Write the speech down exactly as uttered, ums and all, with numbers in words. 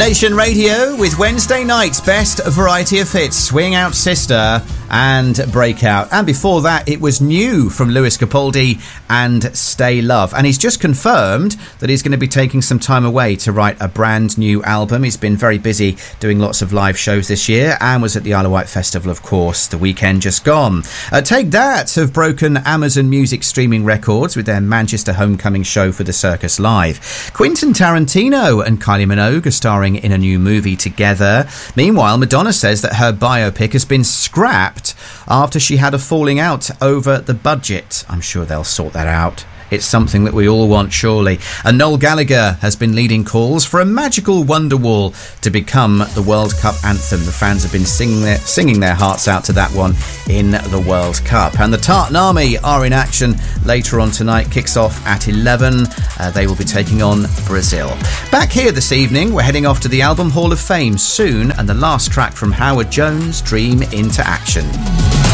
Nation Radio with Wednesday night's best variety of hits, Swing Out Sister and Breakout. And before that, it was New from Lewis Capaldi and Stay Love. And he's just confirmed that he's going to be taking some time away to write a brand new album. He's been very busy doing lots of live shows this year and was at the Isle of Wight Festival, of course, the weekend just gone. Uh, Take That have broken Amazon Music streaming records with their Manchester homecoming show for the Circus Live. Quentin Tarantino and Kylie Minogue are starring in a new movie together. Meanwhile, Madonna says that her biopic has been scrapped after she had a falling out over the budget. I'm sure they'll sort that out. It's something that we all want, surely. And Noel Gallagher has been leading calls for a magical Wonderwall to become the World Cup anthem. The fans have been singing their, singing their hearts out to that one in the World Cup. And the Tartan Army are in action later on tonight. Kicks off at eleven. Uh, they will be taking on Brazil. Back here this evening, we're heading off to the Album Hall of Fame soon. And the last track from Howard Jones, Dream into Action.